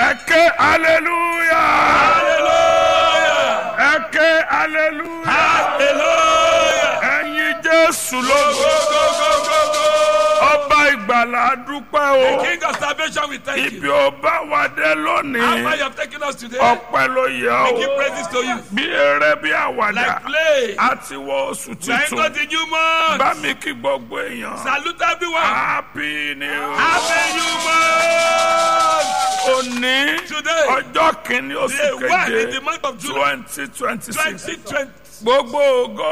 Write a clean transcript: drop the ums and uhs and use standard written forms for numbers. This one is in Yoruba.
Eke hallelujah. Hallelujah. Eke hallelujah. Hallelujah. Ẹyin Jésù Go, lógo. go, go, go, go, go. Ọba ìgbàlà dúpẹ́ The o. King of salvation, we thank Ibi you. ó bá wa dé How far lónìí. you have taken us today. Ọpẹ́ ló yẹ We give o. praises to you. Bí eré bí àwàdà. Like play. A ti wọ oṣù We are tuntun. into the new month. Bá mi kí gbogbo èèyàn. Salute everyone. Happy New Year. Happy new month. Òní Today, ọjọ́ kìíní oṣù the one in keje the month of July 2026. 2020. Gbogbo ògo